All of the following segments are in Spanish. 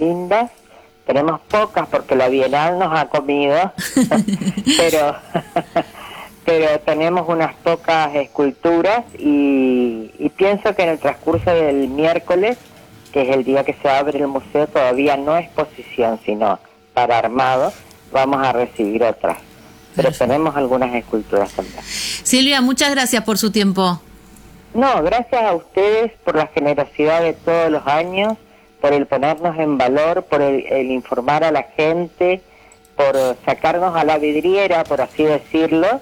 lindas. Tenemos pocas porque la Bienal nos ha comido, pero tenemos unas pocas esculturas y pienso que en el transcurso del miércoles, que es el día que se abre el museo, todavía no exposición, sino para armado, vamos a recibir otras. Pero tenemos algunas esculturas también. Silvia, muchas gracias por su tiempo. No, gracias a ustedes por la generosidad de todos los años, por el ponernos en valor, por el informar a la gente, por sacarnos a la vidriera, por así decirlo,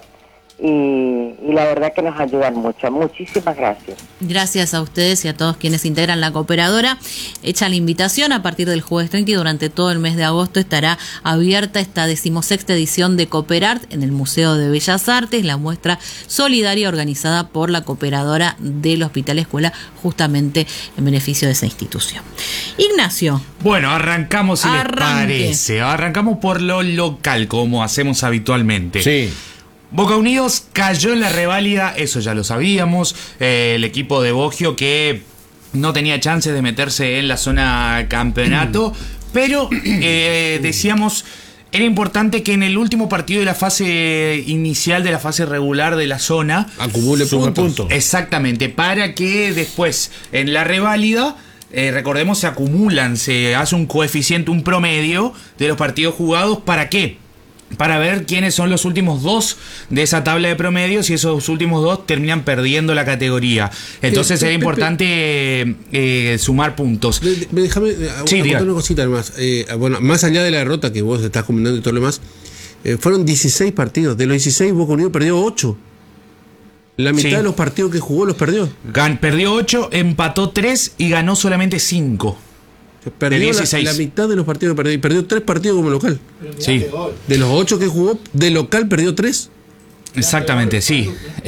y la verdad que nos ayudan mucho. Muchísimas gracias. Gracias a ustedes y a todos quienes integran la cooperadora. Hecha la invitación, a partir del jueves 30 y durante todo el mes de agosto estará abierta esta 16ª edición de Cooperart en el Museo de Bellas Artes, la muestra solidaria organizada por la cooperadora del Hospital Escuela, justamente en beneficio de esa institución. Ignacio. Bueno, arrancamos, si les parece. Arrancamos por lo local, como hacemos habitualmente. Sí. Boca Unidos cayó en la reválida, eso ya lo sabíamos. El equipo de Boggio que no tenía chance de meterse en la zona campeonato, pero decíamos, era importante que en el último partido de la fase inicial, de la fase regular de la zona, acumule puntos. Exactamente, para que después en la reválida, recordemos, se acumulan, se hace un coeficiente, un promedio de los partidos jugados. ¿Para qué? Para ver quiénes son los últimos dos de esa tabla de promedios, y esos últimos dos terminan perdiendo la categoría. Entonces era importante sumar puntos. Déjame contar una cosita más. Bueno, más allá de la derrota que vos estás comentando y todo lo demás, fueron 16 partidos. De los 16, Boca Unidos perdió 8. La mitad de los partidos que jugó los perdió. Perdió 8, empató 3 y ganó solamente 5. Perdió la mitad de los partidos que perdió. Y perdió 3 partidos como local. Sí. De los 8 que jugó, de local perdió 3. Exactamente, sí.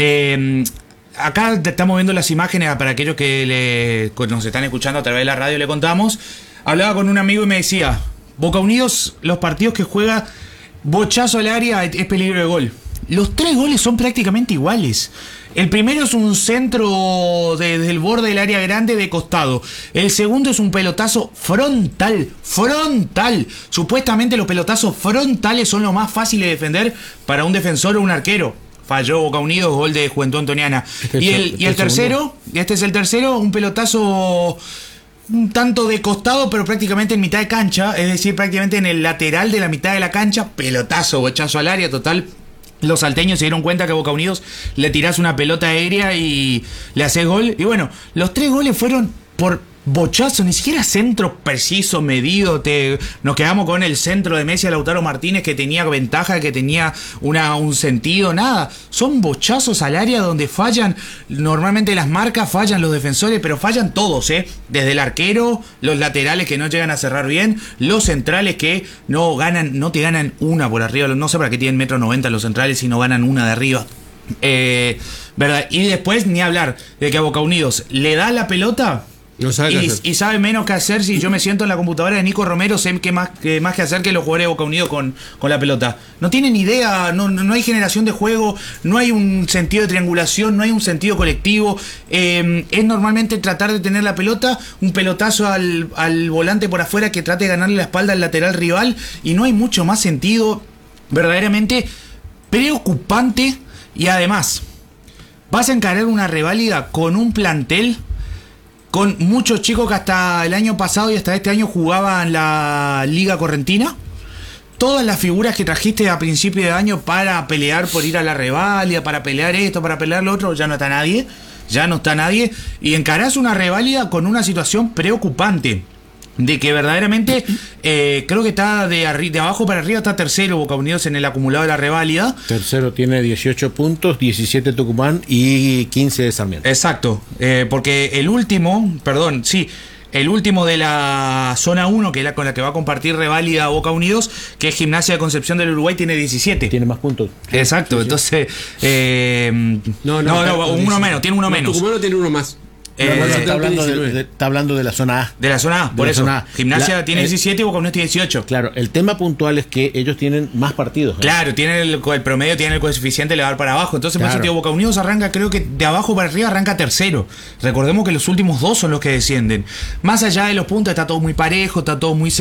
Acá estamos viendo las imágenes para aquellos que nos están escuchando a través de la radio. Le contamos. Hablaba con un amigo y me decía: Boca Unidos, los partidos que juega, bochazo al área, es peligro de gol. Los 3 goles son prácticamente iguales. El primero es un centro desde el borde del área grande de costado. El segundo es un pelotazo frontal. Supuestamente los pelotazos frontales son lo más fácil de defender para un defensor o un arquero. Falló Boca Unidos, gol de Juventud Antoniana. Y el tercero, este es el tercero, un pelotazo un tanto de costado, pero prácticamente en mitad de cancha, es decir, prácticamente en el lateral de la mitad de la cancha. Pelotazo, bochazo al área, total. Los salteños se dieron cuenta que a Boca Unidos le tirás una pelota aérea y le haces gol. Y bueno, los 3 goles fueron por bochazo, ni siquiera centro preciso, medido. Nos quedamos con el centro de Messi a Lautaro Martínez, que tenía ventaja, que tenía un sentido, nada. Son bochazos al área donde fallan. Normalmente las marcas, fallan los defensores, pero fallan todos, desde el arquero, los laterales que no llegan a cerrar bien, los centrales que no te ganan una por arriba. No sé para qué tienen 1,90 m los centrales si no ganan una de arriba. ¿Verdad? Y después ni hablar de que a Boca Unidos le da la pelota y sabe menos qué hacer. Si yo me siento en la computadora de Nico Romero, sé que más que hacer que los jugadores de Boca Unidos con la pelota. No tienen idea, no hay generación de juego, no hay un sentido de triangulación, no hay un sentido colectivo. Es normalmente tratar de tener la pelota, un pelotazo al volante por afuera que trate de ganarle la espalda al lateral rival, y no hay mucho más sentido. Verdaderamente preocupante. Y además, vas a encarar una reválida con un plantel con muchos chicos que hasta el año pasado y hasta este año jugaban la Liga Correntina. Todas las figuras que trajiste a principio de año para pelear por ir a la reválida, para pelear esto, para pelear lo otro, ya no está nadie. Y encarás una reválida con una situación preocupante. De que verdaderamente creo que está de abajo para arriba, está tercero Boca Unidos en el acumulado de la reválida. Tercero tiene 18 puntos, 17 Tucumán y 15 de Sarmiento. Exacto, porque el último de la zona 1, que es la con la que va a compartir reválida Boca Unidos, que es Gimnasia de Concepción del Uruguay, tiene 17. Tiene más puntos. Exacto, sí. Entonces uno menos, tiene uno menos. Tucumán tiene uno más. Está hablando de la zona A. De la zona A, por eso. Gimnasia tiene 17 y Boca Unidos tiene 18. Claro, el tema puntual es que ellos tienen más partidos. Claro, tienen el promedio, tienen el coeficiente elevar para abajo. Entonces, por eso te digo, Boca Unidos arranca, creo que de abajo para arriba arranca tercero. Recordemos que los últimos 2 son los que descienden. Más allá de los puntos, está todo muy parejo, está todo muy